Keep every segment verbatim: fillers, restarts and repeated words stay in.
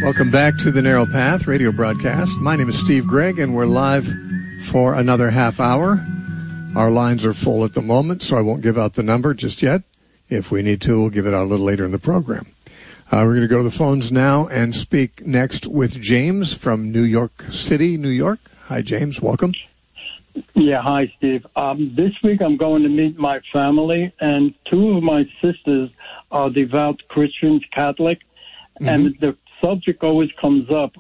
Welcome back to the Narrow Path radio broadcast. My name is Steve Gregg, and we're live for another half hour. Our lines are full at the moment, so I won't give out the number just yet. If we need to, we'll give it out a little later in the program. Uh, we're going to go to the phones now and speak next with James from New York City, New York. Hi, James. Welcome. Yeah, hi, Steve. Um, this week I'm going to meet my family, and two of my sisters are devout Christians, Catholic, mm-hmm. and the subject always comes up.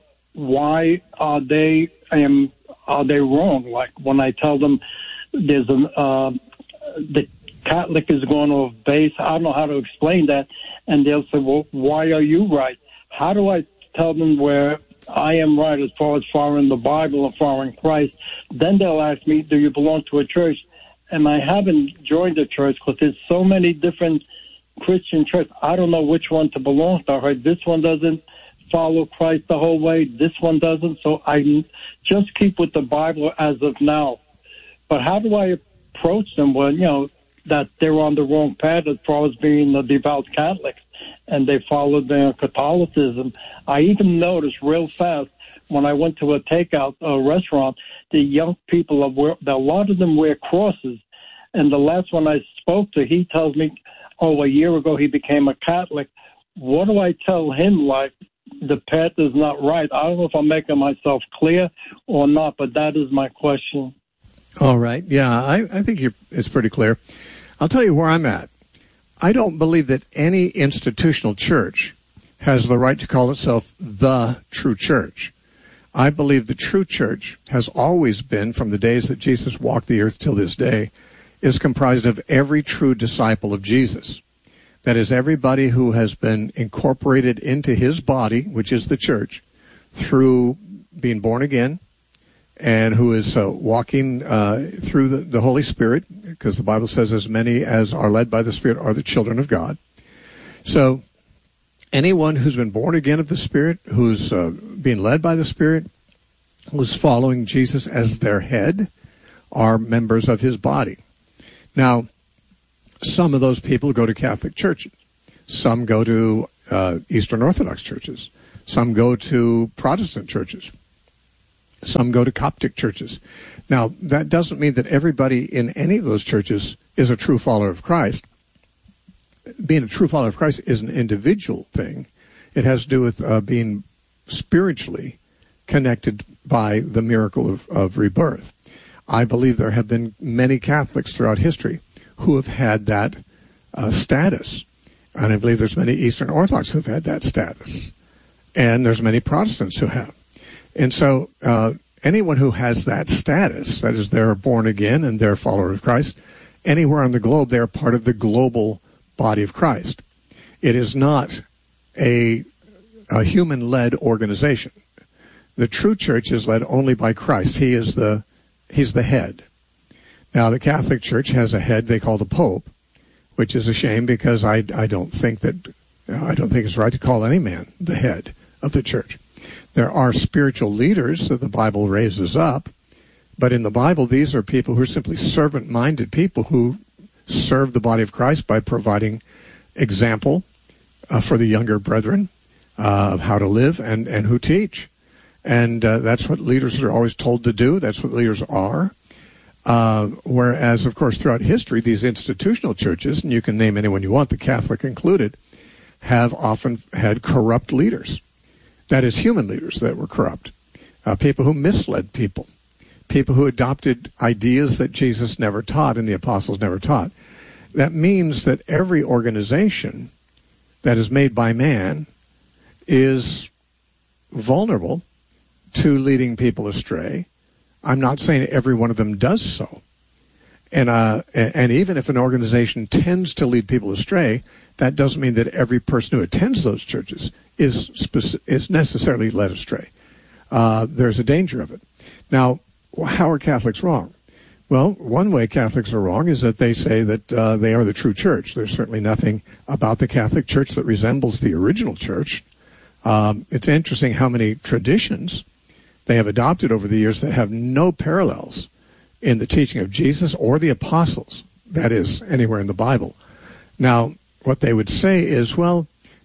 Why are they um, are they wrong? Like when I tell them there's a uh, the Catholic is going off base, I don't know how to explain that, and they'll say, "Well, why are you right?" How do I tell them where I am right as far as following the Bible and following Christ? Then they'll ask me, "Do you belong to a church?" And I haven't joined a church because there's so many different Christian churches. I don't know which one to belong to. I heard this one doesn't follow Christ the whole way. This one doesn't. So I just keep with the Bible as of now. But how do I approach them when, you know, that they're on the wrong path as far as being a devout Catholics and they follow their Catholicism? I even noticed real fast when I went to a takeout uh, restaurant, the young people, are wear, a lot of them wear crosses. And the last one I spoke to, he tells me, oh, a year ago he became a Catholic. What do I tell him? Like, the path is not right. I don't know if I'm making myself clear or not, but that is my question. All right. Yeah, I, I think you're, it's pretty clear. I'll tell you where I'm at. I don't believe that any institutional church has the right to call itself the true church. I believe the true church has always been, from the days that Jesus walked the earth till this day, is comprised of every true disciple of Jesus. That is, everybody who has been incorporated into his body, which is the church, through being born again, and who is uh, walking uh, through the, the Holy Spirit, because the Bible says as many as are led by the Spirit are the children of God. So anyone who's been born again of the Spirit, who's uh, being led by the Spirit, who's following Jesus as their head, are members of his body. Now, some of those people go to Catholic churches. Some go to uh, Eastern Orthodox churches. Some go to Protestant churches. Some go to Coptic churches. Now, that doesn't mean that everybody in any of those churches is a true follower of Christ. Being a true follower of Christ is an individual thing. It has to do with uh, being spiritually connected by the miracle of, of rebirth. I believe there have been many Catholics throughout history who have had that uh, status. And I believe there's many Eastern Orthodox who have had that status. And there's many Protestants who have. And so uh, anyone who has that status, that is, they're born again and they're a follower of Christ, anywhere on the globe, they're part of the global body of Christ. It is not a, a human-led organization. The true church is led only by Christ. He is the, he's the head. Now, the Catholic Church has a head they call the Pope, which is a shame because I, I don't think that I don't think it's right to call any man the head of the church. There are spiritual leaders that the Bible raises up, but in the Bible, these are people who are simply servant-minded people who serve the body of Christ by providing example uh, for the younger brethren uh, of how to live and, and who teach. And uh, that's what leaders are always told to do. That's what leaders are. Uh, whereas, of course, throughout history, these institutional churches, and you can name anyone you want, the Catholic included, have often had corrupt leaders. That is, human leaders that were corrupt. Uh, people who misled people. People who adopted ideas that Jesus never taught and the apostles never taught. That means that every organization that is made by man is vulnerable to leading people astray. I'm not saying every one of them does so. And uh, and even if an organization tends to lead people astray, that doesn't mean that every person who attends those churches is speci- is necessarily led astray. Uh, there's a danger of it. Now, how are Catholics wrong? Well, one way Catholics are wrong is that they say that uh, they are the true church. There's certainly nothing about the Catholic Church that resembles the original church. Um, it's interesting how many traditions they have adopted over the years that have no parallels in the teaching of Jesus or the apostles, that is, anywhere in the Bible. Now, what they would say is, well,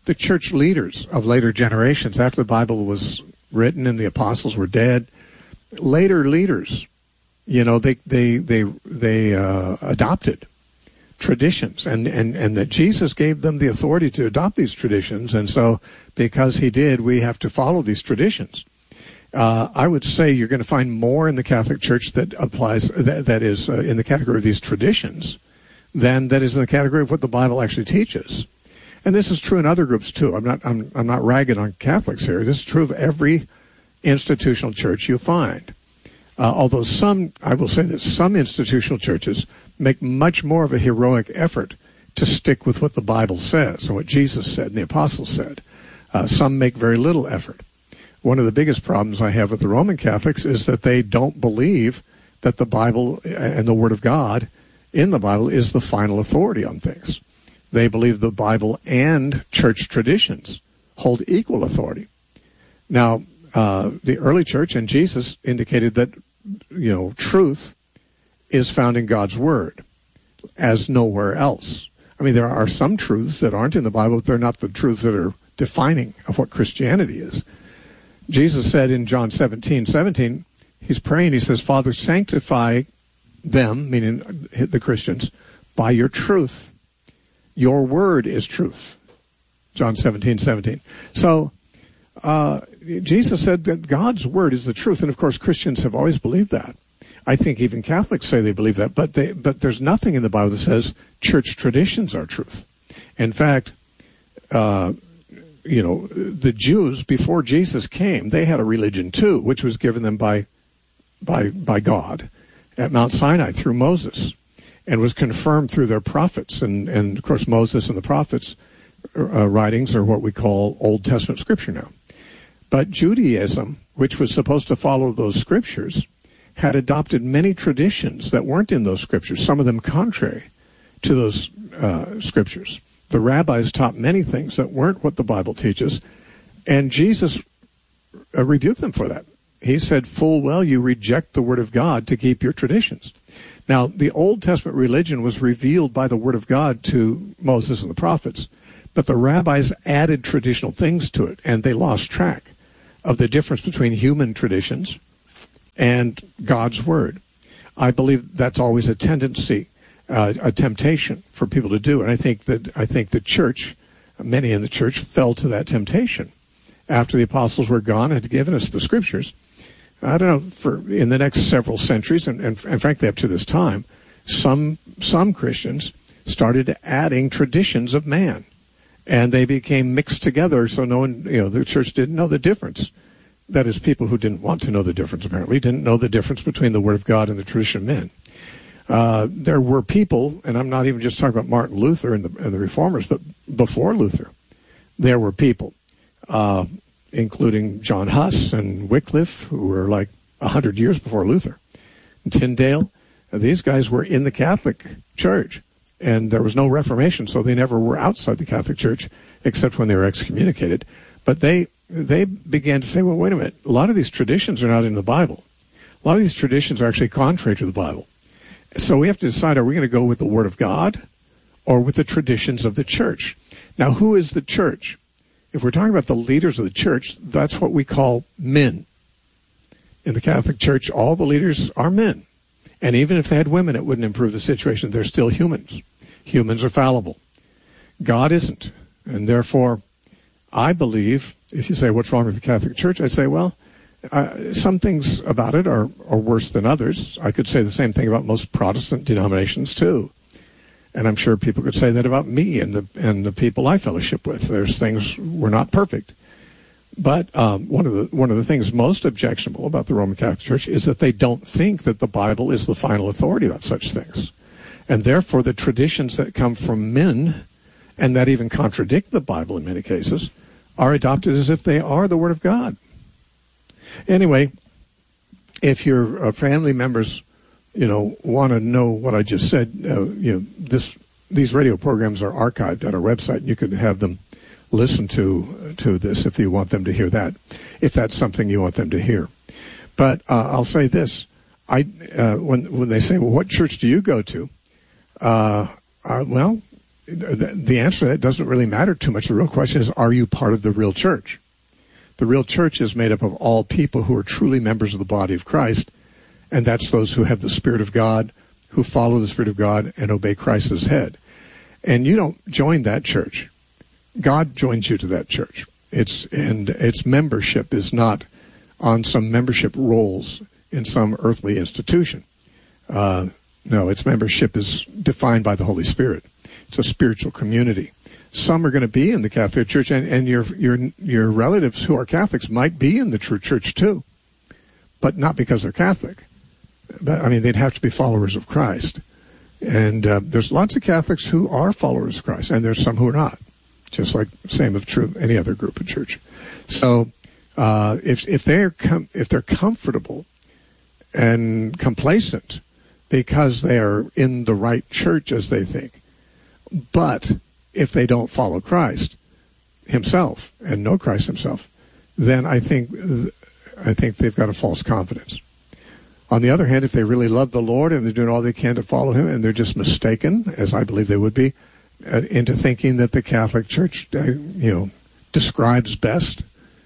the church leaders of later generations, after the Bible was written and the apostles were dead, later leaders, you know, they they they they uh, adopted traditions, and, and, and that Jesus gave them the authority to adopt these traditions, and so because he did, we have to follow these traditions. Uh, I would say you're going to find more in the Catholic Church that applies, that, that is uh, in the category of these traditions, than that is in the category of what the Bible actually teaches. And this is true in other groups too. I'm not I'm I'm not ragging on Catholics here. This is true of every institutional church you find. Uh, although some, I will say that some institutional churches make much more of a heroic effort to stick with what the Bible says and what Jesus said and the apostles said. Uh, some make very little effort. One of the biggest problems I have with the Roman Catholics is that they don't believe that the Bible and the Word of God in the Bible is the final authority on things. They believe the Bible and church traditions hold equal authority. Now, uh, the early church and Jesus indicated that, you know, truth is found in God's Word as nowhere else. I mean, there are some truths that aren't in the Bible, but they're not the truths that are defining of what Christianity is. Jesus said in John seventeen seventeen, he's praying, he says, Father, sanctify them, meaning the Christians, by your truth. Your word is truth. John seventeen seventeen. So, uh, Jesus said that God's word is the truth, and of course Christians have always believed that. I think even Catholics say they believe that, but they, but there's nothing in the Bible that says church traditions are truth. In fact, uh, you know, the Jews before Jesus came, they had a religion too, which was given them by, by, by God at Mount Sinai through Moses, and was confirmed through their prophets. And, and of course, Moses and the prophets' uh, writings are what we call Old Testament scripture now. But Judaism, which was supposed to follow those scriptures, had adopted many traditions that weren't in those scriptures, some of them contrary to those uh, scriptures. The rabbis taught many things that weren't what the Bible teaches, and Jesus uh, rebuked them for that. He said, full well, you reject the word of God to keep your traditions. Now, the Old Testament religion was revealed by the word of God to Moses and the prophets, but the rabbis added traditional things to it, and they lost track of the difference between human traditions and God's word. I believe that's always a tendency, uh, a temptation for people to do, and I think that I think the church, many in the church, fell to that temptation after the apostles were gone and had given us the scriptures. I don't know, for in the next several centuries, and, and, and frankly up to this time, some some Christians started adding traditions of man, and they became mixed together. So no one, you know, the church didn't know the difference. That is, people who didn't want to know the difference, apparently, didn't know the difference between the Word of God and the tradition of men. Uh, there were people, and I'm not even just talking about Martin Luther and the, and the Reformers, but before Luther, there were people, uh, including John Huss and Wycliffe, who were like a hundred years before Luther, and Tyndale. These guys were in the Catholic Church, and there was no Reformation, so they never were outside the Catholic Church, except when they were excommunicated. But they they began to say, well, wait a minute, a lot of these traditions are not in the Bible. A lot of these traditions are actually contrary to the Bible. So we have to decide, are we going to go with the Word of God or with the traditions of the church? Now, who is the church? If we're talking about the leaders of the church, that's what we call men. In the Catholic Church, all the leaders are men. And even if they had women, it wouldn't improve the situation. They're still humans. Humans are fallible. God isn't. And therefore, I believe, if you say, what's wrong with the Catholic Church? I'd say, well, uh, some things about it are, are worse than others. I could say the same thing about most Protestant denominations, too. And I'm sure people could say that about me and the and the people I fellowship with. There's things, we're not perfect. But um, one of the one of the things most objectionable about the Roman Catholic Church is that they don't think that the Bible is the final authority about such things. And therefore, the traditions that come from men, and that even contradict the Bible in many cases, are adopted as if they are the Word of God. Anyway, if your uh, family members, you know, want to know what I just said, uh, you know, this these radio programs are archived at our website. You could have them listen to to this if you want them to hear that, if that's something you want them to hear. But uh, I'll say this: I uh, when when they say, "Well, what church do you go to?" Uh, uh, well, the, the answer to that doesn't really matter too much. The real question is, are you part of the real church? The real church is made up of all people who are truly members of the body of Christ, and that's those who have the Spirit of God, who follow the Spirit of God and obey Christ as head. And you don't join that church. God joins you to that church. It's and its membership is not on some membership rolls in some earthly institution. Uh, no, its membership is defined by the Holy Spirit. It's a spiritual community. Some are going to be in the Catholic Church, and, and your your your relatives who are Catholics might be in the true church too, but not because they're Catholic. But I mean, they'd have to be followers of Christ. And uh, there's lots of Catholics who are followers of Christ, and there's some who are not. Just like same of true any other group of church. So uh, if if they're com- if they're comfortable and complacent because they are in the right church as they think, but if they don't follow Christ himself and know Christ himself, then I think I think they've got a false confidence. On the other hand, if they really love the Lord and they're doing all they can to follow him, and they're just mistaken, as I believe they would be, uh, into thinking that the Catholic Church, uh, you know, describes best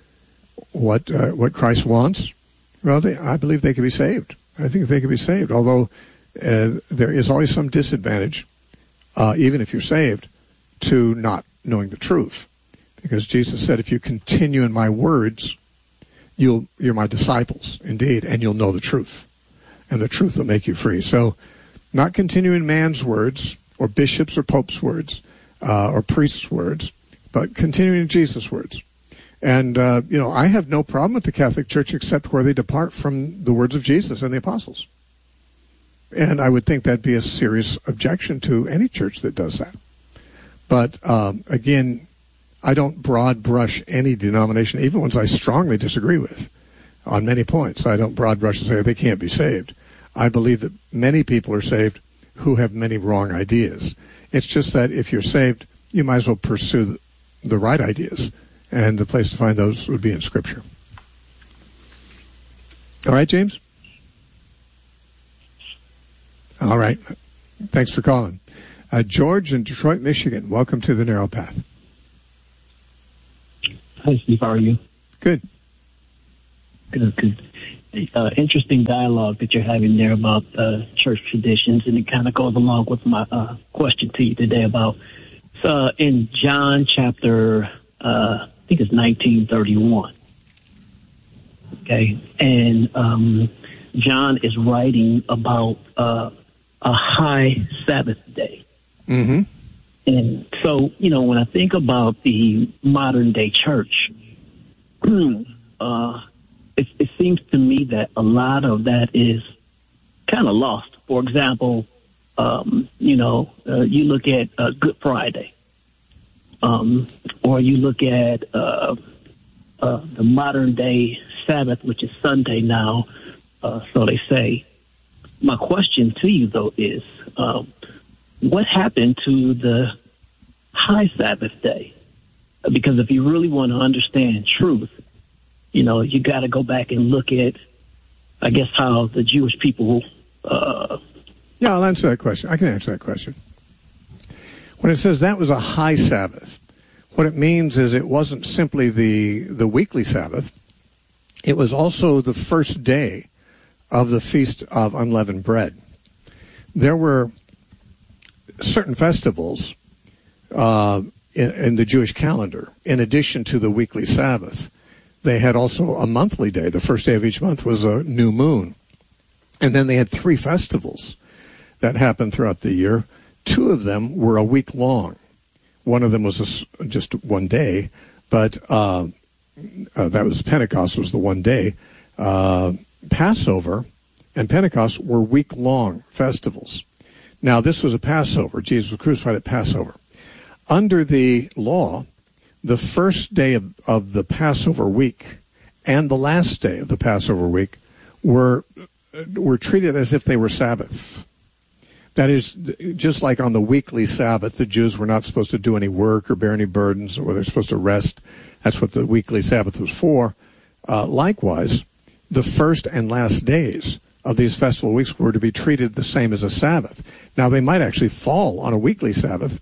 what uh, what Christ wants, well, they, I believe they could be saved. I think they could be saved, although uh, there is always some disadvantage, uh, even if you're saved, to not knowing the truth. Because Jesus said, if you continue in my words, you'll, you're my disciples, indeed, and you'll know the truth. And the truth will make you free. So not continuing man's words, or bishops' or popes' words, uh, or priests' words, but continuing Jesus' words. And, uh, you know, I have no problem with the Catholic Church except where they depart from the words of Jesus and the apostles. And I would think that'd be a serious objection to any church that does that. But, um, again, I don't broad brush any denomination, even ones I strongly disagree with on many points. I don't broad brush and say they can't be saved. I believe that many people are saved who have many wrong ideas. It's just that if you're saved, you might as well pursue the right ideas. And the place to find those would be in Scripture. All right, James? All right. Thanks for calling. Uh, George in Detroit, Michigan. Welcome to the Narrow Path. Hi, Steve. How are you? Good. Good, good. Uh, interesting dialogue that you're having there about uh, church traditions, and it kind of goes along with my uh, question to you today about uh, in John chapter, uh, I think it's nineteen thirty-one. Okay, and um, John is writing about uh, a high Sabbath day. Mm-hmm. And so, you know, when I think about the modern day church, uh, it, it seems to me that a lot of that is kind of lost. For example, um, you know, uh, you look at uh, Good Friday, um, or you look at uh, uh, the modern day Sabbath, which is Sunday now, uh, so they say. My question to you, though, is um, what happened to the high Sabbath day? Because if you really want to understand truth, you know, you got to go back and look at, I guess, how the Jewish people. Uh, yeah, I'll answer that question. I can answer that question. When it says that was a high Sabbath, what it means is it wasn't simply the, the weekly Sabbath. It was also the first day of the Feast of Unleavened Bread. There were certain festivals uh, in, in the Jewish calendar, in addition to the weekly Sabbath. They had also a monthly day. The first day of each month was a new moon. And then they had three festivals that happened throughout the year. Two of them were a week long. One of them was a, just one day, but uh, uh, that was Pentecost was the one day. Uh, Passover and Pentecost were week-long festivals. Now, this was a Passover. Jesus was crucified at Passover. Under the law, the first day of, of the Passover week and the last day of the Passover week were were treated as if they were Sabbaths. That is, just like on the weekly Sabbath, the Jews were not supposed to do any work or bear any burdens, or they're supposed to rest. That's what the weekly Sabbath was for. Uh, likewise, the first and last days of these festival weeks were to be treated the same as a Sabbath. Now, they might actually fall on a weekly Sabbath,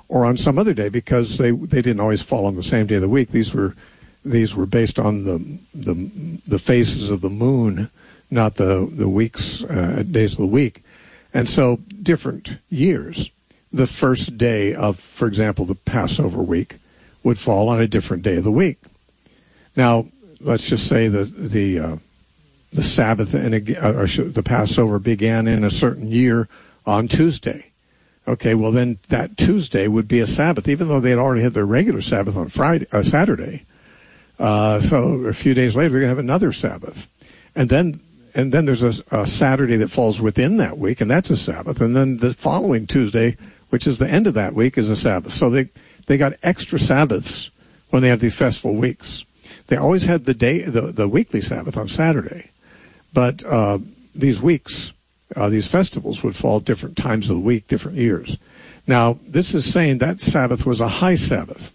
or on some other day, because they they didn't always fall on the same day of the week. These were these were based on the the the phases of the moon, not the the weeks uh, days of the week, and so different years. The first day of, for example, the Passover week would fall on a different day of the week. Now, let's just say that the uh, the Sabbath and uh, or the Passover began in a certain year on Tuesday. Okay, well then that Tuesday would be a Sabbath, even though they had already had their regular Sabbath on Friday, uh, Saturday. Uh, so a few days later, they're going to have another Sabbath, and then and then there's a, a Saturday that falls within that week, and that's a Sabbath. And then the following Tuesday, which is the end of that week, is a Sabbath. So they they got extra Sabbaths when they have these festival weeks. They always had the day the, the weekly Sabbath on Saturday, but uh, these weeks. Uh, these festivals would fall different times of the week, different years. Now, this is saying that Sabbath was a high Sabbath.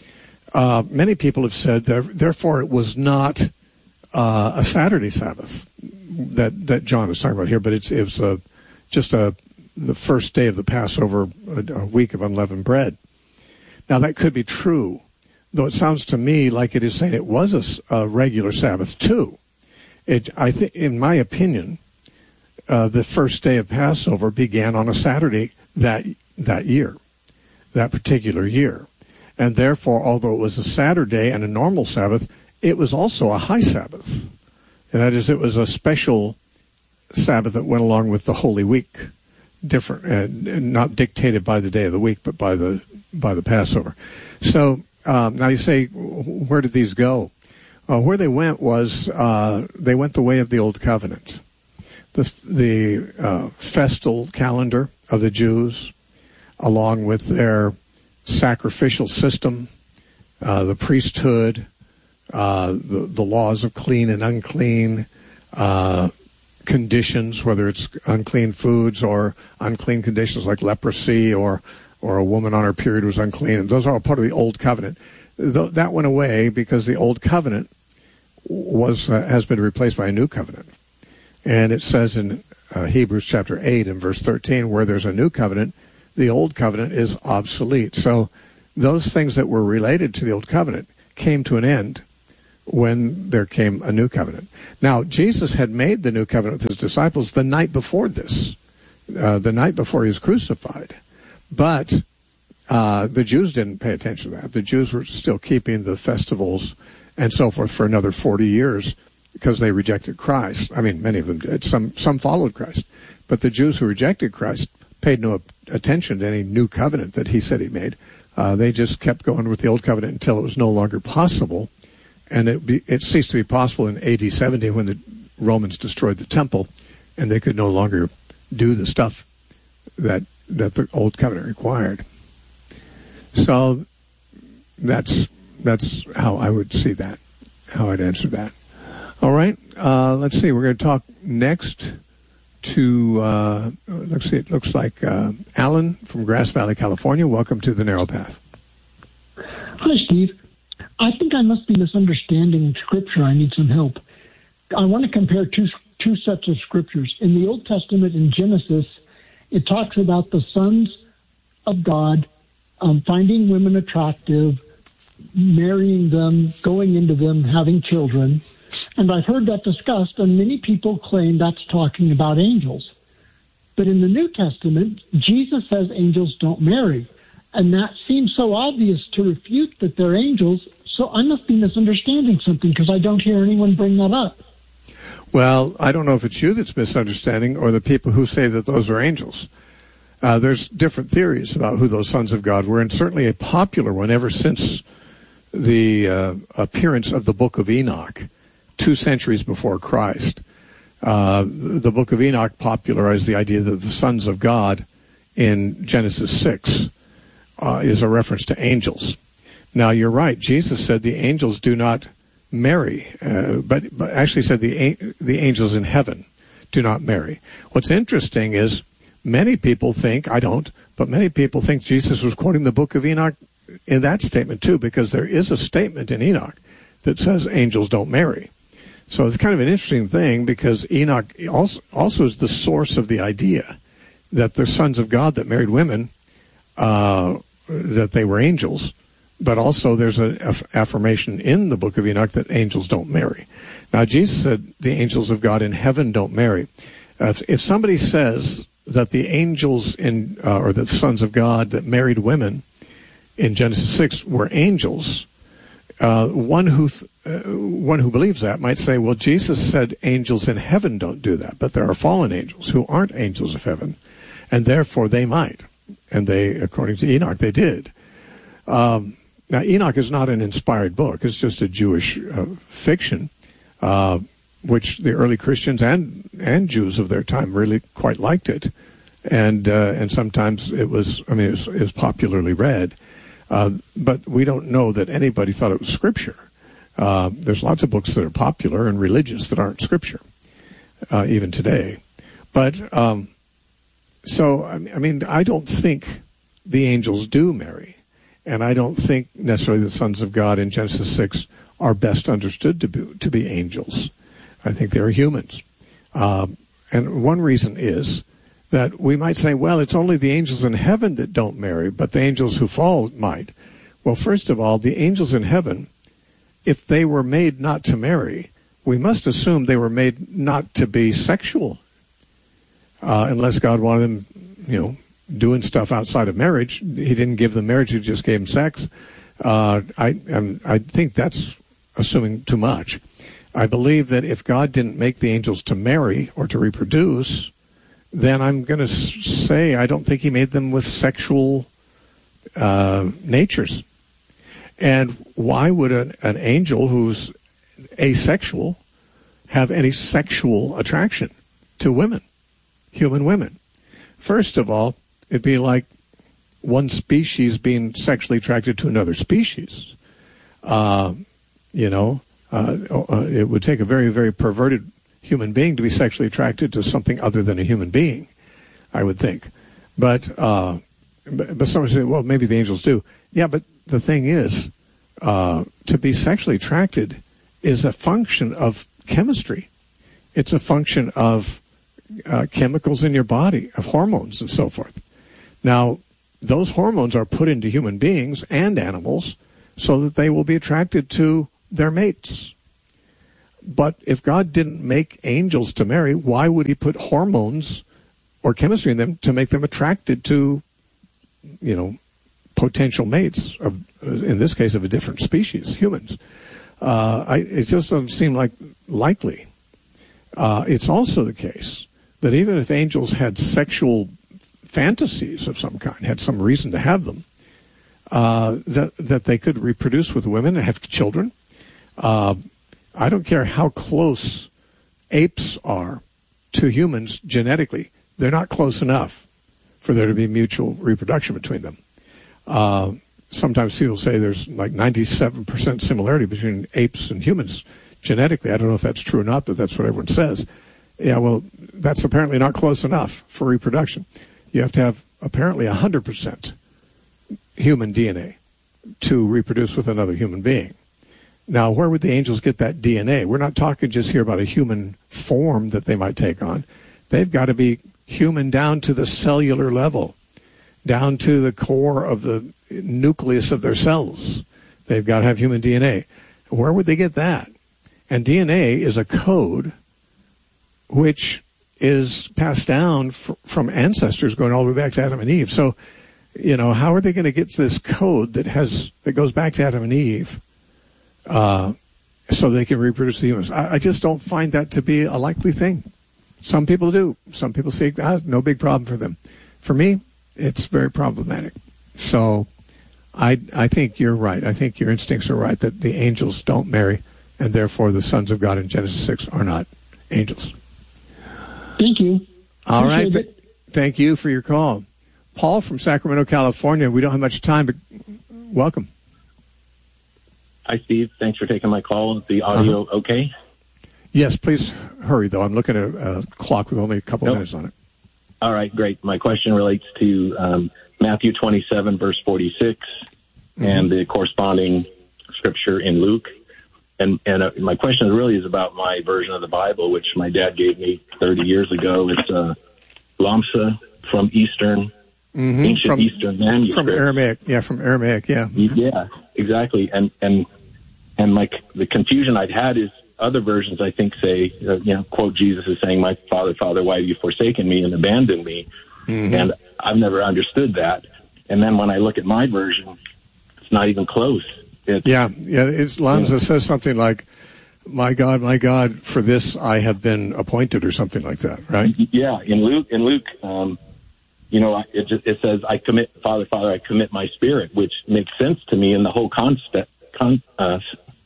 Uh, many people have said, that, therefore, it was not uh, a Saturday Sabbath that that John is talking about here, but it's it was a, just a the first day of the Passover, a, a week of unleavened bread. Now, that could be true, though it sounds to me like it is saying it was a, a regular Sabbath too. It, I think, in my opinion. Uh, the first day of Passover began on a Saturday that that year, that particular year. And therefore, although it was a Saturday and a normal Sabbath, it was also a high Sabbath. And that is, it was a special Sabbath that went along with the Holy Week, different, uh, not dictated by the day of the week, but by the by the Passover. So um, now you say, where did these go? Uh, where they went was, uh, they went the way of the Old Covenant. The, the uh, festal calendar of the Jews, along with their sacrificial system, uh, the priesthood, uh, the, the laws of clean and unclean, uh, conditions, whether it's unclean foods or unclean conditions like leprosy or or a woman on her period was unclean. And those are all part of the Old Covenant. Th- that went away because the Old Covenant was uh, has been replaced by a new covenant. And it says in uh, Hebrews chapter eight and verse thirteen, where there's a new covenant, the old covenant is obsolete. So those things that were related to the old covenant came to an end when there came a new covenant. Now, Jesus had made the new covenant with his disciples the night before this, uh, the night before he was crucified. But uh, the Jews didn't pay attention to that. The Jews were still keeping the festivals and so forth for another forty years. Because they rejected Christ. I mean, many of them did. Some some followed Christ. But the Jews who rejected Christ paid no attention to any new covenant that he said he made. Uh, they just kept going with the old covenant until it was no longer possible. And it, be, it ceased to be possible in A D seventy when the Romans destroyed the temple, and they could no longer do the stuff that, that the old covenant required. So that's that's how I would see that, how I'd answer that. All right, uh, let's see. We're going to talk next to, uh, let's see, it looks like uh, Alan from Grass Valley, California. Welcome to The Narrow Path. Hi, Steve. I think I must be misunderstanding Scripture. I need some help. I want to compare two two sets of Scriptures. In the Old Testament, in Genesis, it talks about the sons of God um, finding women attractive, marrying them, going into them, having children. And I've heard that discussed, and many people claim that's talking about angels. But in the New Testament, Jesus says angels don't marry. And that seems so obvious to refute that they're angels, so I must be misunderstanding something because I don't hear anyone bring that up. Well, I don't know if it's you that's misunderstanding or the people who say that those are angels. Uh, there's different theories about who those sons of God were, and certainly a popular one ever since the uh, appearance of the Book of Enoch. Two centuries before Christ, uh, the Book of Enoch popularized the idea that the sons of God in Genesis six uh, is a reference to angels. Now, you're right. Jesus said the angels do not marry, uh, but, but actually said the the angels in heaven do not marry. What's interesting is many people think, I don't, but many people think Jesus was quoting the Book of Enoch in that statement too, because there is a statement in Enoch that says angels don't marry. So it's kind of an interesting thing because Enoch also, also is the source of the idea that the sons of God that married women uh, that they were angels, but also there's an aff- affirmation in the book of Enoch that angels don't marry. Now, Jesus said the angels of God in heaven don't marry. Uh, if, if somebody says that the angels in uh, or the sons of God that married women in Genesis six were angels, uh, one who th- uh, one who believes that might say, well, Jesus said angels in heaven don't do that, but there are fallen angels who aren't angels of heaven, and therefore they might. And they, according to Enoch, they did. Um, now, Enoch is not an inspired book. It's just a Jewish uh, fiction, uh, which the early Christians and and Jews of their time really quite liked it. And uh, and sometimes it was, I mean, it was, it was popularly read. Uh, but we don't know that anybody thought it was Scripture. Uh, there's lots of books that are popular and religious that aren't Scripture, uh, even today. But... Um, So, I mean, I don't think the angels do marry, and I don't think necessarily the sons of God in Genesis six are best understood to be, to be angels. I think they're humans. Um, and one reason is that we might say, well, it's only the angels in heaven that don't marry, but the angels who fall might. Well, first of all, the angels in heaven, if they were made not to marry, we must assume they were made not to be sexual. Uh, unless God wanted them, you know, doing stuff outside of marriage. He didn't give them marriage, he just gave them sex. Uh, I, I'm, I think that's assuming too much. I believe that if God didn't make the angels to marry or to reproduce, then I'm going to say I don't think he made them with sexual uh, natures. And why would an, an angel who's asexual have any sexual attraction to women? Human women. First of all, it'd be like one species being sexually attracted to another species. Uh, you know, uh, uh, it would take a very, very perverted human being to be sexually attracted to something other than a human being, I would think. But, uh, but, but someone say, well, maybe the angels do. Yeah, but the thing is, uh, to be sexually attracted is a function of chemistry. It's a function of Uh, chemicals in your body, of hormones and so forth. Now, those hormones are put into human beings and animals so that they will be attracted to their mates. But if God didn't make angels to marry, why would he put hormones or chemistry in them to make them attracted to, you know, potential mates, of, in this case, of a different species, humans? Uh, I, it just doesn't seem like likely. Uh, it's also the case that even if angels had sexual fantasies of some kind, had some reason to have them, uh, that that they could reproduce with women and have children. Uh, I don't care how close apes are to humans genetically. They're not close enough for there to be mutual reproduction between them. Uh, sometimes people say there's like ninety-seven percent similarity between apes and humans genetically. I don't know if that's true or not, but that's what everyone says. Yeah, well, that's apparently not close enough for reproduction. You have to have apparently one hundred percent human D N A to reproduce with another human being. Now, where would the angels get that D N A? We're not talking just here about a human form that they might take on. They've got to be human down to the cellular level, down to the core of the nucleus of their cells. They've got to have human D N A. Where would they get that? And D N A is a code which is passed down fr- from ancestors going all the way back to Adam and Eve. So, you know, how are they going to get this code that has that goes back to Adam and Eve uh, so they can reproduce the humans? I, I just don't find that to be a likely thing. Some people do. Some people say, ah, no big problem for them. For me, it's very problematic. So I, I think you're right. I think your instincts are right that the angels don't marry, and therefore the sons of God in Genesis six are not angels. Thank you. All right. Th- thank you for your call. Paul from Sacramento, California. We don't have much time, but welcome. Hi, Steve. Thanks for taking my call. Is the audio uh-huh. okay? Yes, please hurry, though. I'm looking at a, a clock with only a couple nope. minutes on it. All right, great. My question relates to um, Matthew twenty-seven, verse forty-six, mm-hmm. and the corresponding scripture in Luke. And, and uh, my question really is about my version of the Bible, which my dad gave me thirty years ago. It's uh, Lamsa from Eastern mm-hmm. ancient from, Eastern manuscripts. From Aramaic, yeah, from Aramaic, yeah. Yeah, exactly. And and and like the confusion I'd had is other versions, I think, say, uh, you know, quote Jesus is saying, "My Father, Father, why have you forsaken me and abandoned me?" Mm-hmm. And I've never understood that. And then when I look at my version, it's not even close. It's, yeah, yeah. It's Lamsa yeah. says something like, "My God, my God, for this I have been appointed," or something like that, right? Yeah. In Luke, in Luke, um, you know, it just, it says, "I commit, Father, Father, I commit my spirit," which makes sense to me in the whole concept, con, uh,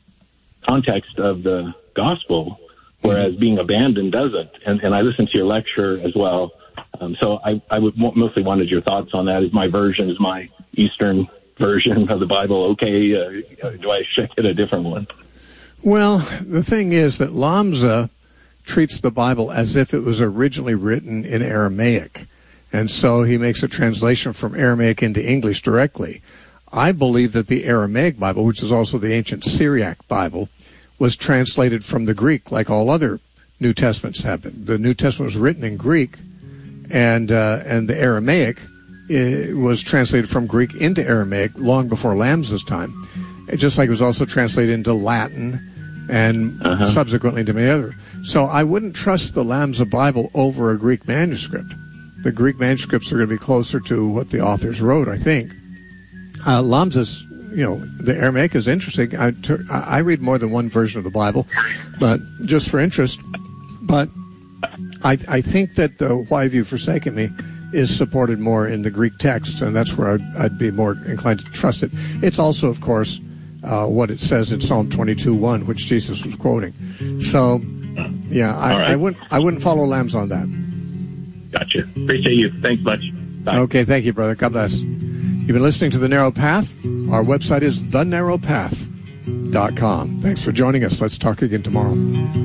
context of the gospel, whereas mm-hmm. being abandoned doesn't. And, and I listened to your lecture as well. Um, so I, I would mostly wanted your thoughts on that. Is my version, is my Eastern version of the Bible okay? Uh, do I check it a different one? Well, the thing is that Lamsa treats the Bible as if it was originally written in Aramaic. And so he makes a translation from Aramaic into English directly. I believe that the Aramaic Bible, which is also the ancient Syriac Bible, was translated from the Greek like all other New Testaments have been. The New Testament was written in Greek, and uh, and the Aramaic uh, was translated from Greek into Aramaic long before Lamsa's time. It, just like it was also translated into Latin and uh-huh. subsequently into many other. So I wouldn't trust the Lamsa Bible over a Greek manuscript. The Greek manuscripts are going to be closer to what the authors wrote, I think. Uh, Lamsa's, you know, the Aramaic is interesting. I, I read more than one version of the Bible, but just for interest. But I, I think that uh, "Why Have You Forsaken Me" is supported more in the Greek text, and that's where I'd, I'd be more inclined to trust it. It's also, of course, uh, what it says in Psalm twenty-two one, which Jesus was quoting. So, yeah, I, right. I wouldn't I wouldn't follow Lambs on that. Gotcha. Appreciate you. Thanks much. Bye. Okay, thank you, brother. God bless. You've been listening to The Narrow Path. Our website is the narrow path dot com. Thanks for joining us. Let's talk again tomorrow.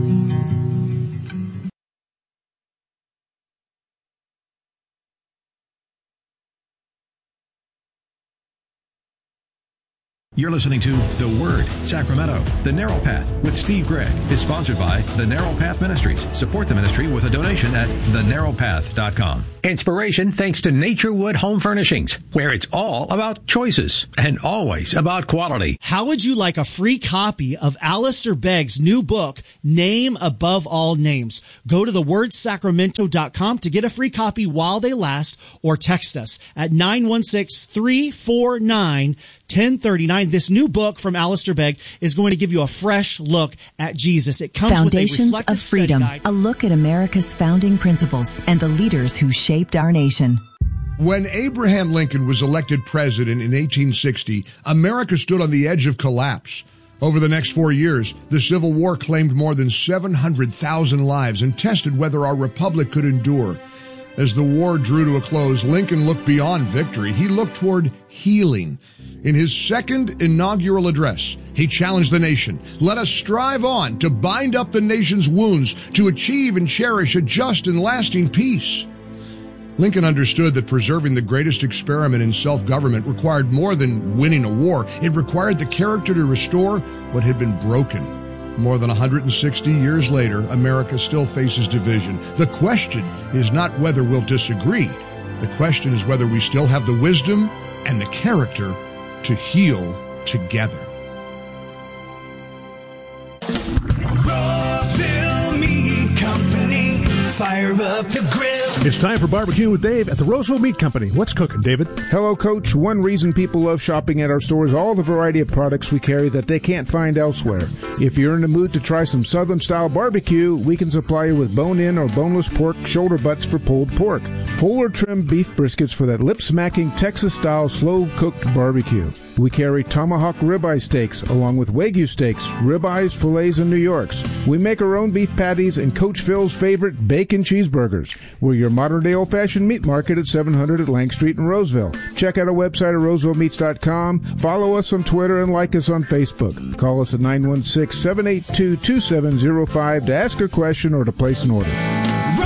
You're listening to The Word, Sacramento. The Narrow Path with Steve Gregg is sponsored by The Narrow Path Ministries. Support the ministry with a donation at the narrow path dot com. Inspiration thanks to Naturewood Home Furnishings, where it's all about choices and always about quality. How would you like a free copy of Alistair Begg's new book, Name Above All Names? Go to the word sacramento dot com to get a free copy while they last, or text us at nine one six, three four nine, ten thirty-nine. This new book from Alistair Begg is going to give you a fresh look at Jesus. It comes Foundations with a of Freedom, a look at America's founding principles and the leaders who shaped our nation. When Abraham Lincoln was elected president in eighteen sixty, America stood on the edge of collapse. Over the next four years, the Civil War claimed more than seven hundred thousand lives and tested whether our republic could endure. As the war drew to a close, Lincoln looked beyond victory. He looked toward healing. In his second inaugural address, he challenged the nation. Let us strive on to bind up the nation's wounds, to achieve and cherish a just and lasting peace. Lincoln understood that preserving the greatest experiment in self-government required more than winning a war. It required the character to restore what had been broken. More than one hundred sixty years later, America still faces division. The question is not whether we'll disagree. The question is whether we still have the wisdom and the character to heal together. Roseville Meat Company, fire up the grill. It's time for Barbecue with Dave at the Roseville Meat Company. What's cooking, David? Hello, Coach. One reason people love shopping at our store is all the variety of products we carry that they can't find elsewhere. If you're in the mood to try some Southern-style barbecue, we can supply you with bone-in or boneless pork shoulder butts for pulled pork, whole or trimmed beef briskets for that lip-smacking Texas-style slow-cooked barbecue. We carry tomahawk ribeye steaks along with Wagyu steaks, ribeyes, fillets, and New Yorks. We make our own beef patties and Coach Phil's favorite bacon cheeseburgers. We're your modern-day old-fashioned meat market at seven hundred Atlantic Street in Roseville. Check out our website at roseville meats dot com. Follow us on Twitter and like us on Facebook. Call us at nine one six, seven eight two, two seven zero five to ask a question or to place an order.